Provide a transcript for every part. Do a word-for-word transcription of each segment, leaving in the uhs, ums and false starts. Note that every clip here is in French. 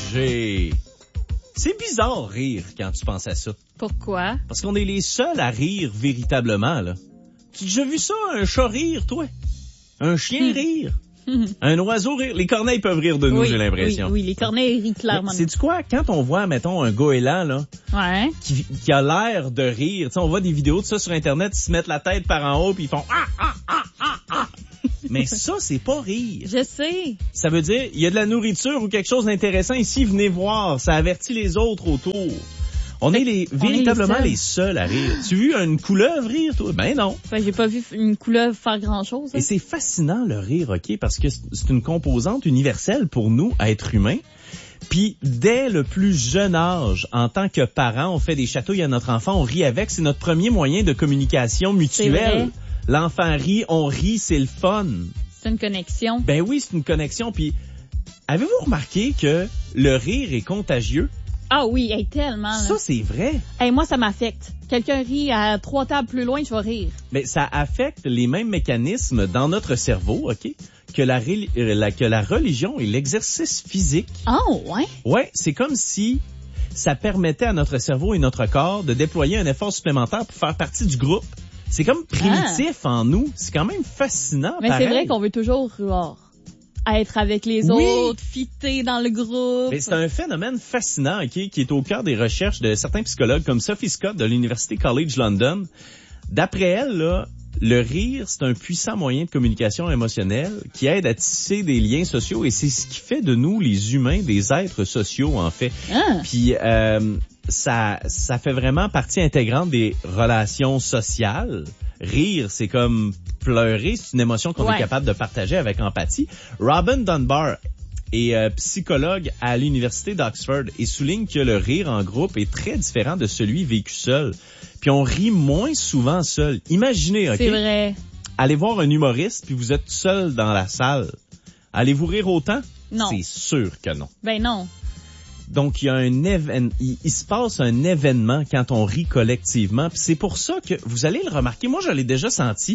Roger. C'est bizarre rire quand tu penses à ça. Pourquoi? Parce qu'on est les seuls à rire véritablement, là. Tu as déjà vu ça, un chat rire, toi? Un chien rire? Un oiseau rire? Les corneilles peuvent rire de nous, oui, j'ai l'impression. Oui, oui, les corneilles rient clairement. C'est-tu quoi? Quand on voit, mettons, un goéland, là, ouais. qui, qui a l'air de rire, tu sais, on voit des vidéos de ça sur Internet, ils se mettent la tête par en haut puis ils font ah, ah, ah, ah, ah. Mais ça, c'est pas rire. Je sais. Ça veut dire, il y a de la nourriture ou quelque chose d'intéressant ici, venez voir. Ça avertit les autres autour. On est les, on véritablement est les, les seuls à rire. Tu as vu une couleuvre rire, toi? Ben non. Ben, j'ai pas vu une couleuvre faire grand-chose. Hein. Et c'est fascinant, le rire, OK? Parce que c'est une composante universelle pour nous, êtres humains. Puis, dès le plus jeune âge, en tant que parents, on fait des chatouilles à notre enfant, on rit avec. C'est notre premier moyen de communication mutuelle. L'enfant rit, on rit, c'est le fun. C'est une connexion. Ben oui, c'est une connexion. Puis, avez-vous remarqué que le rire est contagieux? Ah oui, hey, tellement. Là. Ça, c'est vrai. Hey, moi, ça m'affecte. Quelqu'un rit à trois tables plus loin, je vais rire. Mais ça affecte les mêmes mécanismes dans notre cerveau, OK? Que la, la, que la religion et l'exercice physique. Oh, ouais? Ouais, c'est comme si ça permettait à notre cerveau et notre corps de déployer un effort supplémentaire pour faire partie du groupe. C'est comme primitif ah. en nous. C'est quand même fascinant. Mais pareil. C'est vrai qu'on veut toujours oh, être avec les oui. autres, fitter dans le groupe. Mais c'est un phénomène fascinant, OK, qui est au cœur des recherches de certains psychologues comme Sophie Scott de l'Université College London. D'après elle, là, le rire, c'est un puissant moyen de communication émotionnelle qui aide à tisser des liens sociaux et c'est ce qui fait de nous, les humains, des êtres sociaux, en fait. Ah. Puis, euh, ça, ça fait vraiment partie intégrante des relations sociales. Rire, c'est comme pleurer, c'est une émotion qu'on ouais. est capable de partager avec empathie. Robin Dunbar est euh, psychologue à l'Université d'Oxford et souligne que le rire en groupe est très différent de celui vécu seul. Puis on rit moins souvent seul. Imaginez, OK? C'est vrai. Allez voir un humoriste, puis vous êtes seul dans la salle. Allez-vous rire autant? Non. C'est sûr que non. Ben non. Donc, il y a un événement, il, il se passe un événement quand on rit collectivement. Puis c'est pour ça que, vous allez le remarquer, moi je l'ai déjà senti.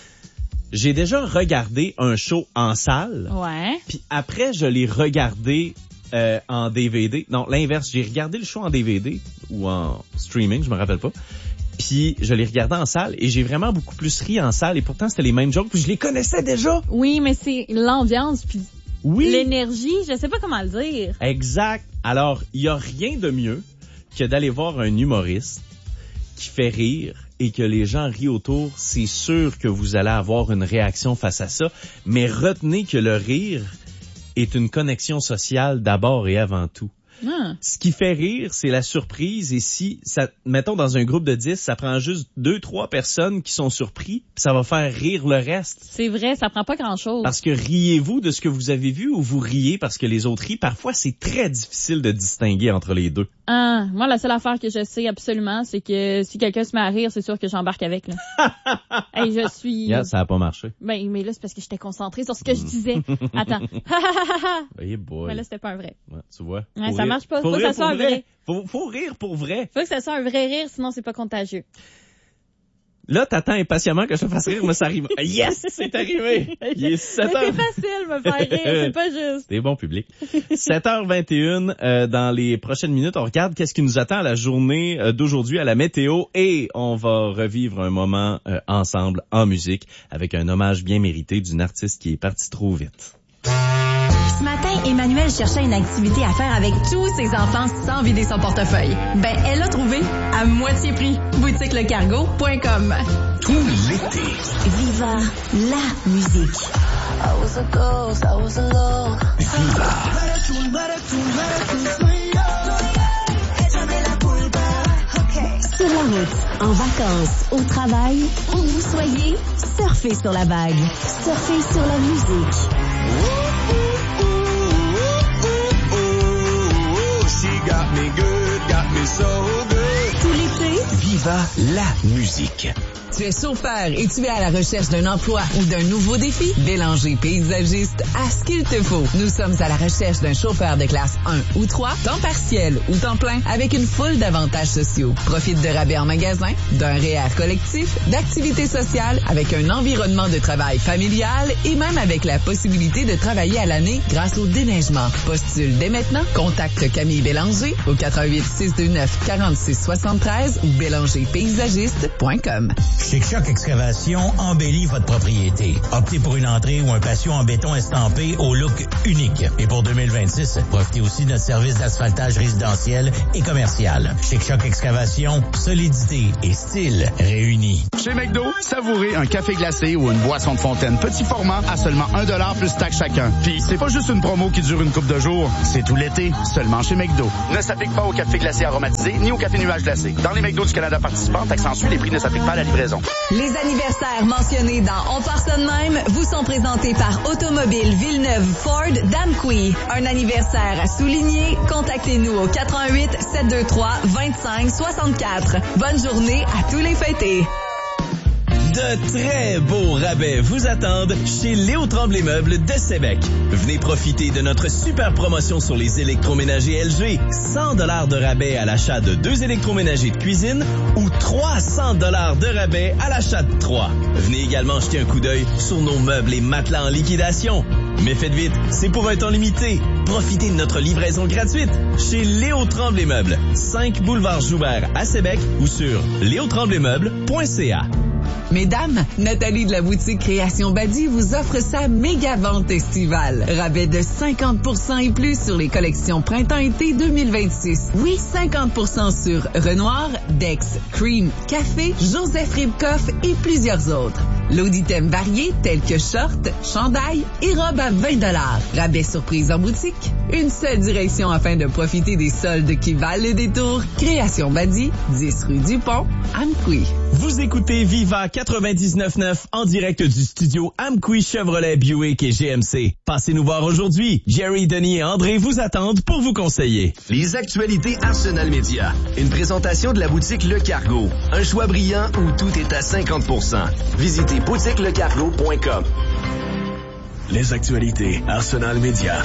J'ai déjà regardé un show en salle. Ouais. Puis après, je l'ai regardé euh, en D V D. Non, l'inverse. J'ai regardé le show en D V D ou en streaming, je me rappelle pas. Puis je l'ai regardé en salle et j'ai vraiment beaucoup plus ri en salle. Et pourtant, c'était les mêmes jokes. Puis je les connaissais déjà. Oui, mais c'est l'ambiance puis oui. l'énergie. Je sais pas comment le dire. Exact. Alors, il y a rien de mieux que d'aller voir un humoriste qui fait rire et que les gens rient autour. C'est sûr que vous allez avoir une réaction face à ça. Mais retenez que le rire est une connexion sociale d'abord et avant tout. Ah. Ce qui fait rire, c'est la surprise. Et si, ça, mettons dans un groupe de dix, ça prend juste deux, trois personnes qui sont surpris, puis ça va faire rire le reste. C'est vrai, ça prend pas grand-chose. Parce que riez-vous de ce que vous avez vu ou vous riez parce que les autres rient? Parfois, c'est très difficile de distinguer entre les deux. Ah, moi, la seule affaire que je sais absolument, c'est que si quelqu'un se met à rire, c'est sûr que j'embarque avec. Là. Hey, je suis... Yeah, ça a pas marché. Ben, mais là, c'est parce que j'étais concentrée sur ce que je disais. Attends. Hey boy. Mais là, c'était pas un vrai. Ouais, tu vois. Ouais, ça rire. marche pas. Faut, faut que ça soit un vrai. vrai. Faut, faut rire pour vrai. Faut que ça soit un vrai rire, sinon c'est pas contagieux. Là, t'attends impatiemment que je te fasse rire, mais ça arrive. Yes! C'est arrivé! Il est sept heures. C'est facile, me faire rire, c'est pas juste. C'est bon public. sept heures vingt et une, euh, dans les prochaines minutes, on regarde qu'est-ce qui nous attend à la journée euh, d'aujourd'hui, à la météo, et on va revivre un moment euh, ensemble en musique avec un hommage bien mérité d'une artiste qui est partie trop vite. Ce matin, Emmanuel cherchait une activité à faire avec tous ses enfants sans vider son portefeuille. Ben, elle l'a trouvé à moitié prix. boutique le cargo point com. Tout l'été. Viva la musique. I was a ghost, I was alone. Viva. Sur la route, en vacances, au travail, où vous soyez, surfez sur la vague. Surfez sur la musique. Got me good, got me so good. Tout l'été, Viva la musique. Tu es chauffeur et tu es à la recherche d'un emploi ou d'un nouveau défi? Bélanger Paysagiste a ce qu'il te faut. Nous sommes à la recherche d'un chauffeur de classe un ou trois, temps partiel ou temps plein, avec une foule d'avantages sociaux. Profite de rabais en magasin, d'un R E E R collectif, d'activités sociales, avec un environnement de travail familial et même avec la possibilité de travailler à l'année grâce au déneigement. Postule dès maintenant. Contacte Camille Bélanger au quatre un huit, six deux neuf, quatre six trois trois ou bélanger paysagiste point com. Chic Choc Excavation embellit votre propriété. Optez pour une entrée ou un patio en béton estampé au look unique. Et pour deux mille vingt-six, profitez aussi de notre service d'asphaltage résidentiel et commercial. Chic Choc Excavation, solidité et style réunis. Chez McDo, savourez un café glacé ou une boisson de fontaine petit format à seulement un dollar plus taxe chacun. Puis c'est pas juste une promo qui dure une couple de jours, c'est tout l'été, seulement chez McDo. Ne s'applique pas au café glacé aromatisé ni au café nuage glacé. Dans les McDo du Canada participants, taxe en suit, les prix ne s'appliquent pas à la livraison. Les anniversaires mentionnés dans On part ça de même vous sont présentés par Automobile Villeneuve Ford d'Amqui. Un anniversaire à souligner? Contactez-nous au quatre un huit, sept deux trois, deux cinq six quatre. Bonne journée à tous les fêtés. De très beaux rabais vous attendent chez Léo Tremblay Meubles de Sébec. Venez profiter de notre super promotion sur les électroménagers L G. cent dollars de rabais à l'achat de deux électroménagers de cuisine ou trois cents dollars de rabais à l'achat de trois. Venez également jeter un coup d'œil sur nos meubles et matelas en liquidation. Mais faites vite, c'est pour un temps limité. Profitez de notre livraison gratuite chez Léo Tremblay Meubles, cinq boulevard Joubert à Sébec ou sur léo tremblay meubles point c a. Mesdames, Nathalie de la boutique Création Badi vous offre sa méga vente estivale. Rabais de cinquante pour cent et plus sur les collections printemps-été deux mille vingt-six. Oui, cinquante pour cent sur Renoir, Dex, Cream, Café, Joseph Ribkoff et plusieurs autres. Lot d'items variés tels que shorts, chandails et robes à vingt dollars. Rabais surprise en boutique. Une seule direction afin de profiter des soldes qui valent le détour. Création Badi, dix rue du Pont, Amqui. Vous écoutez Viva quatre-vingt-dix-neuf neuf en direct du studio Amqui Chevrolet Buick et G M C. Passez nous voir aujourd'hui. Jerry, Denis et André vous attendent pour vous conseiller. Les actualités Arsenal Média. Une présentation de la boutique Le Cargo. Un choix brillant où tout est à cinquante pour cent. Visitez boutique le cargo point com. Les actualités Arsenal Média.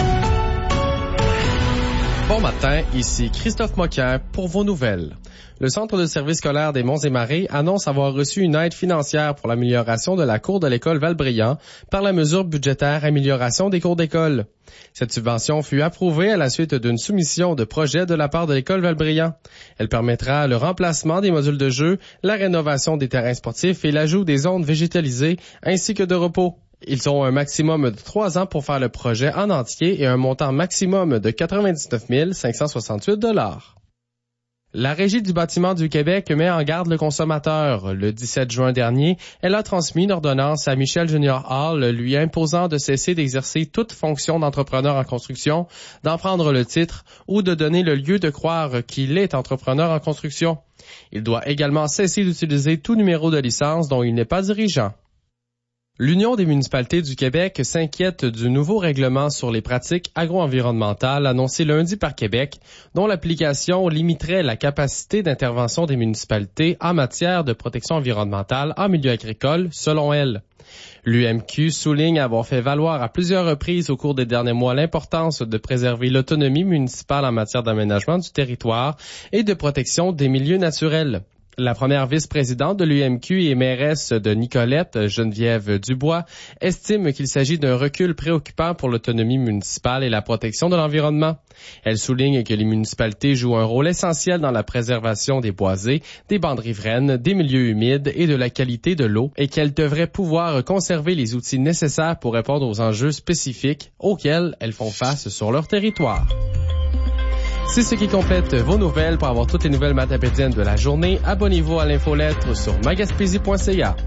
Bon matin, ici Christophe Moquin pour vos nouvelles. Le Centre de services scolaires des Monts-et-Marais annonce avoir reçu une aide financière pour l'amélioration de la cour de l'école Valbriand par la mesure budgétaire Amélioration des cours d'école. Cette subvention fut approuvée à la suite d'une soumission de projet de la part de l'école Valbriand. Elle permettra le remplacement des modules de jeu, la rénovation des terrains sportifs et l'ajout des zones végétalisées ainsi que de repos. Ils ont un maximum de trois ans pour faire le projet en entier et un montant maximum de quatre-vingt-dix-neuf mille cinq cent soixante-huit dollars. La Régie du bâtiment du Québec met en garde le consommateur. Le dix-sept juin dernier, elle a transmis une ordonnance à Michel Junior Hall lui imposant de cesser d'exercer toute fonction d'entrepreneur en construction, d'en prendre le titre ou de donner le lieu de croire qu'il est entrepreneur en construction. Il doit également cesser d'utiliser tout numéro de licence dont il n'est pas dirigeant. L'Union des municipalités du Québec s'inquiète du nouveau règlement sur les pratiques agro-environnementales annoncé lundi par Québec, dont l'application limiterait la capacité d'intervention des municipalités en matière de protection environnementale en milieu agricole, selon elle. L'U M Q souligne avoir fait valoir à plusieurs reprises au cours des derniers mois l'importance de préserver l'autonomie municipale en matière d'aménagement du territoire et de protection des milieux naturels. La première vice-présidente de l'U M Q et mairesse de Nicolette, Geneviève Dubois, estime qu'il s'agit d'un recul préoccupant pour l'autonomie municipale et la protection de l'environnement. Elle souligne que les municipalités jouent un rôle essentiel dans la préservation des boisés, des bandes riveraines, des milieux humides et de la qualité de l'eau et qu'elles devraient pouvoir conserver les outils nécessaires pour répondre aux enjeux spécifiques auxquels elles font face sur leur territoire. C'est ce qui complète vos nouvelles. Pour avoir toutes les nouvelles matapédiennes de la journée, abonnez-vous à l'infolettre sur magaspésie point c a.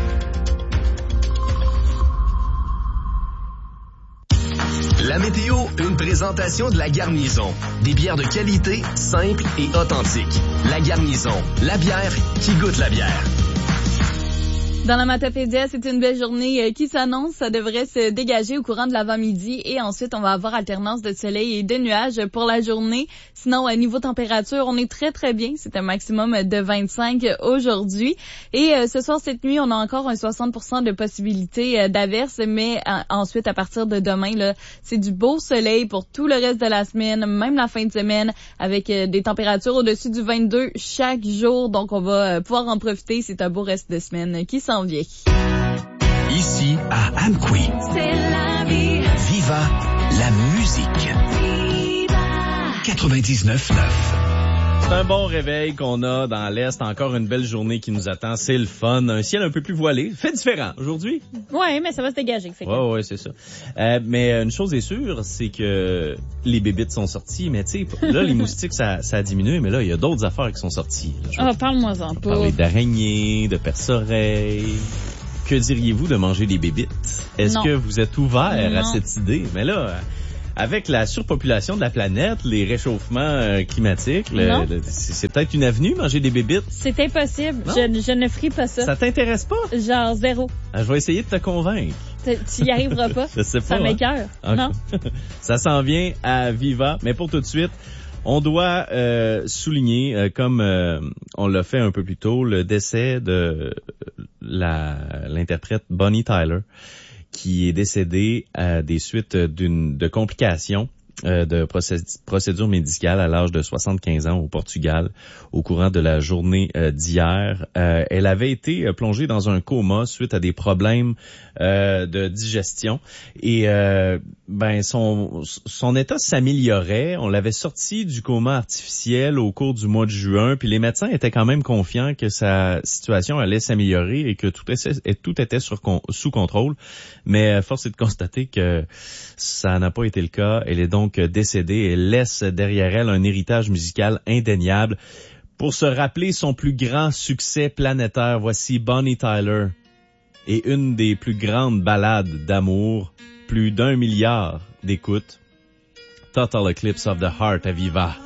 La météo, une présentation de La Garnison. Des bières de qualité, simples et authentiques. La Garnison, la bière qui goûte la bière. Dans la Matapédia, c'est une belle journée qui s'annonce. Ça devrait se dégager au courant de l'avant-midi et ensuite, on va avoir alternance de soleil et de nuages pour la journée. Sinon, à niveau température, on est très, très bien. C'est un maximum de vingt-cinq aujourd'hui. Et euh, ce soir, cette nuit, on a encore un soixante pour cent de possibilité euh, d'averse, mais euh, ensuite, à partir de demain, là, c'est du beau soleil pour tout le reste de la semaine, même la fin de semaine, avec euh, des températures au-dessus du vingt-deux chaque jour. Donc, on va euh, pouvoir en profiter. C'est un beau reste de semaine qui s'en vient. Ici, à Amqui. C'est la vie. Viva la musique. Viva. quatre-vingt-dix-neuf neuf. C'est un bon réveil qu'on a dans l'Est. Encore une belle journée qui nous attend. C'est le fun. Un ciel un peu plus voilé. Fait différent aujourd'hui. Ouais, mais ça va se dégager. Fait que... Ouais, ouais, c'est ça. Euh, mais une chose est sûre, c'est que les bébites sont sorties. Mais tu sais, là, les moustiques, ça, ça a diminué. Mais là, il y a d'autres affaires qui sont sorties. Ah, oh, parle-moi-en pas. Parler d'araignées, de perce-oreilles. Que diriez-vous de manger des bébites? Est-ce non. que vous êtes ouvert non. à cette idée? Mais là... Avec la surpopulation de la planète, les réchauffements euh, climatiques, le, le, c'est, c'est peut-être une avenue, manger des bébites. C'est impossible. Je, je ne ferai pas ça. Ça t'intéresse pas? Genre zéro. Ah, je vais essayer de te convaincre. Tu y arriveras pas. Je sais pas. Ça m'écoeure. Hein? Non. Ça s'en vient à Viva. Mais pour tout de suite, on doit euh, souligner, euh, comme euh, on l'a fait un peu plus tôt, le décès de la l'interprète Bonnie Tyler, qui est décédée à des suites d'une de complications euh, de procé- procédure médicale à l'âge de soixante-quinze ans au Portugal au courant de la journée euh, d'hier. Euh, elle avait été plongée dans un coma suite à des problèmes euh, de digestion et euh, ben son son état s'améliorait. On l'avait sortie du coma artificiel au cours du mois de juin, puis les médecins étaient quand même confiants que sa situation allait s'améliorer et que tout était tout était sur, sous contrôle. Mais force est de constater que ça n'a pas été le cas. Elle est donc décédée et laisse derrière elle un héritage musical indéniable. Pour se rappeler son plus grand succès planétaire, voici Bonnie Tyler et une des plus grandes ballades d'amour, plus d'un milliard d'écoutes. Total Eclipse of the Heart à Viva.